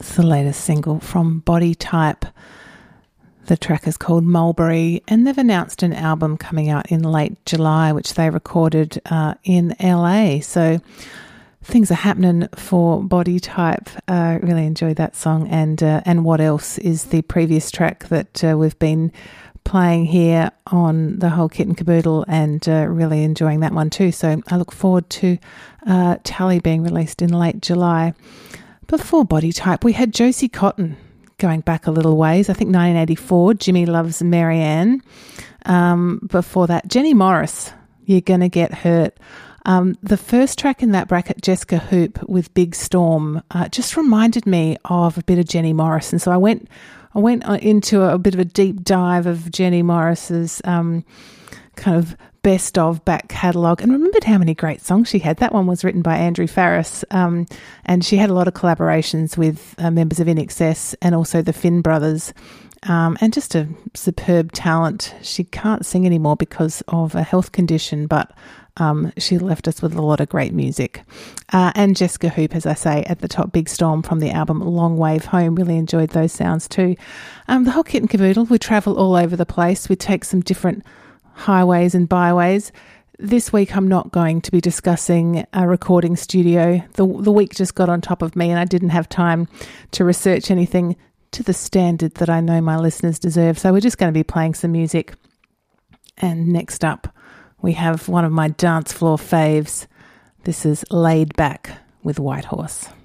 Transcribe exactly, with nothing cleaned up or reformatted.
It's the latest single from Body Type. The track is called Mulberry, and they've announced an album coming out in late July, which they recorded uh, in L A. So things are happening for Body Type. I uh, really enjoyed that song. And uh, and What Else is the previous track that uh, we've been playing here on the whole kit and caboodle, and uh, really enjoying that one too. So I look forward to uh, Tally being released in late July. Before Body Type, we had Josie Cotton, going back a little ways. I think nineteen eighty-four, Jimmy Loves Marianne. Um, before that, Jenny Morris, You're Gonna Get Hurt. Um, the first track in that bracket, Jessica Hoop with Big Storm, uh, just reminded me of a bit of Jenny Morris. And so I went I went into a, a bit of a deep dive of Jenny Morris's um, kind of best of back catalogue, and remembered how many great songs she had. That one was written by Andrew Farris, um, and she had a lot of collaborations with uh, members of I N X S and also the Finn Brothers, um, and just a superb talent. She can't sing anymore because of a health condition, but um, she left us with a lot of great music. Uh, and Jessica Hoop, as I say, at the top, Big Storm from the album Long Wave Home. Really enjoyed those sounds too. Um, the whole kit and caboodle, we travel all over the place. We take some different highways and byways. This week I'm not going to be discussing a recording studio. The the week just got on top of me and I didn't have time to research anything to the standard that I know my listeners deserve. So we're just going to be playing some music. And next up we have one of my dance floor faves. This is Laid Back with White Horse.